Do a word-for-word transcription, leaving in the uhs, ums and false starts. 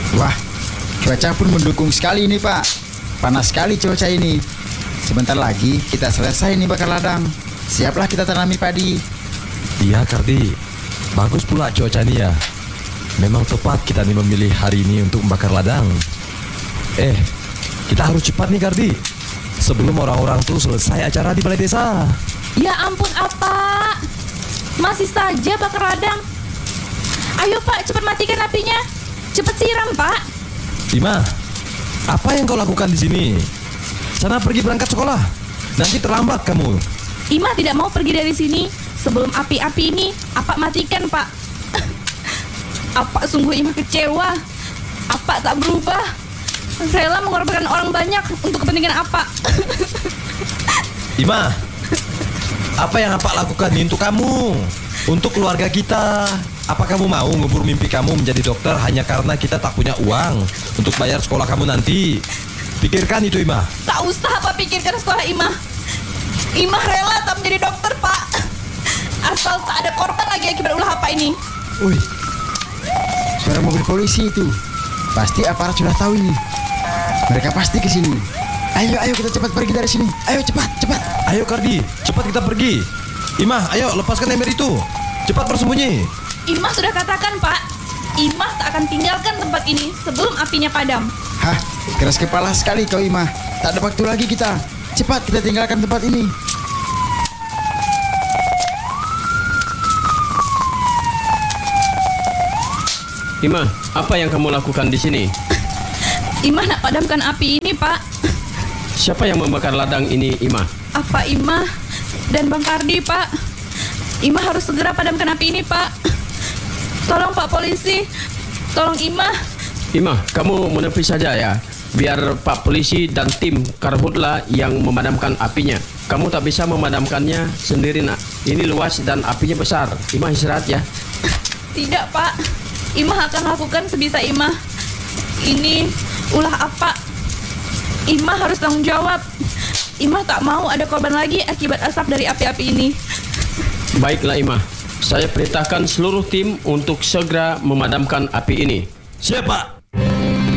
Wah, cuaca pun mendukung sekali ini Pak. Panas sekali cuaca ini. Sebentar lagi kita selesai nih bakar ladang. Siaplah kita tanami padi. Iya Kardi, bagus pula cuaca ini ya. Memang tepat kita nih memilih hari ini untuk membakar ladang. Eh, kita harus cepat nih Kardi, sebelum orang-orang tuh selesai acara di balai desa. Ya ampun, apa? Masih saja bakar ladang. Ayo Pak, cepat matikan apinya. Cepat siram Pak. Ima, apa yang kau lakukan di sini? Sana pergi berangkat sekolah. Nanti terlambat kamu. Ima tidak mau pergi dari sini sebelum api-api ini Apa matikan Pak. Apa sungguh Ima kecewa. Apa tak berubah. Rela mengorbankan orang banyak untuk kepentingan apa. Ima, apa yang apa lakukan ini untuk kamu, untuk keluarga kita? Apa kamu mau ngubur mimpi kamu menjadi dokter hanya karena kita tak punya uang untuk bayar sekolah kamu nanti? Pikirkan itu Ima. Tak usah Pak pikirkan sekolah Ima. Ima rela tak menjadi dokter Pak, asal tak ada korban lagi akibat ulah apa ini. Wih, suara mobil polisi itu. Pasti aparat sudah tahu ini. Mereka pasti ke sini. Ayo, ayo kita cepat pergi dari sini. Ayo cepat, cepat. Ayo Kardi, cepat kita pergi. Ima, ayo lepaskan ember itu. Cepat bersembunyi. Imah sudah katakan Pak, Imah tak akan tinggalkan tempat ini sebelum apinya padam. Hah, keras kepala sekali kau Imah. Tak ada waktu lagi kita. Cepat kita tinggalkan tempat ini. Ima, apa yang kamu lakukan di sini? Imah nak padamkan api ini Pak. Siapa yang membakar ladang ini, Ima? Apa Imah dan Bang Kardi Pak. Imah harus segera padamkan api ini Pak. Tolong Pak polisi, tolong Imah. Ima, kamu menepi saja ya. Biar Pak polisi dan tim karhutla yang memadamkan apinya. Kamu tak bisa memadamkannya sendiri nak. Ini luas dan apinya besar. Ima istirahat ya. Tidak Pak, Imah akan lakukan sebisa Imah. Ini ulah apa? Imah harus tanggung jawab. Imah tak mau ada korban lagi akibat asap dari api-api ini. Baiklah Ima, saya perintahkan seluruh tim untuk segera memadamkan api ini. Siapa?